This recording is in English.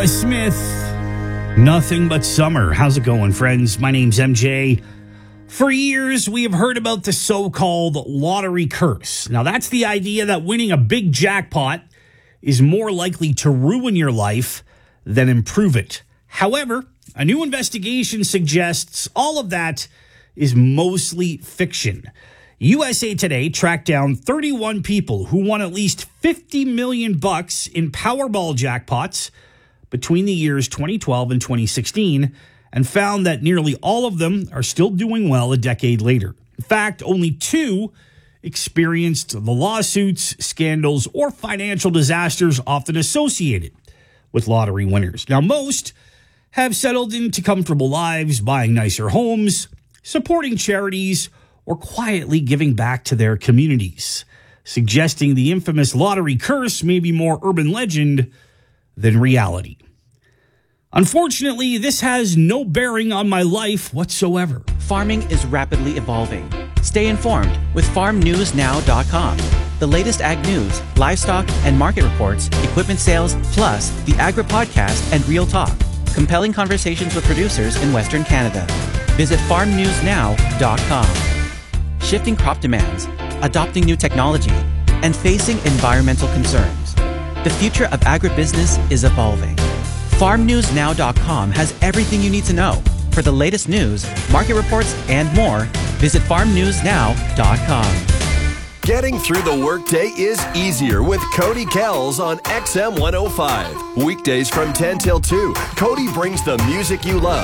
Alice Smith, Nothing But Summer. How's it going, friends? My name's MJ. For years, we have heard about the so-called lottery curse. Now, that's the idea that winning a big jackpot is more likely to ruin your life than improve it. However, a new investigation suggests all of that is mostly fiction. USA Today tracked down 31 people who won at least $50 million in Powerball jackpots between the years 2012 and 2016 and found that nearly all of them are still doing well a decade later. In fact, only 2 experienced the lawsuits, scandals, or financial disasters often associated with lottery winners. Now, most have settled into comfortable lives, buying nicer homes, supporting charities, or quietly giving back to their communities, suggesting the infamous lottery curse may be more urban legend than reality. Unfortunately, this has no bearing on my life whatsoever. Farming is rapidly evolving. Stay informed with farmnewsnow.com. The latest ag news, livestock and market reports, equipment sales, plus the Agri Podcast and Real Talk. Compelling conversations with producers in Western Canada. Visit farmnewsnow.com. Shifting crop demands, adopting new technology, and facing environmental concerns. The future of agribusiness is evolving. FarmNewsNow.com has everything you need to know. For the latest news, market reports, and more, visit FarmNewsNow.com. Getting through the workday is easier with Cody Kells on XM 105. Weekdays from 10 till 2, Cody brings the music you love